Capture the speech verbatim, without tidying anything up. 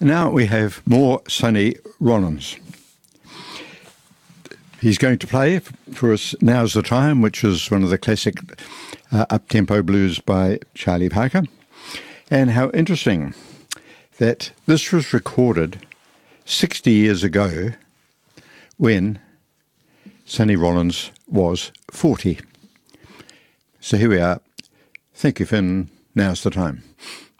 Now we have more Sonny Rollins. He's going to play for us Now's the Time, which is one of the classic uh, up-tempo blues by Charlie Parker. And how interesting that this was recorded sixty years ago when Sonny Rollins was forty. So here we are. Thank you, Finn. Now's the Time.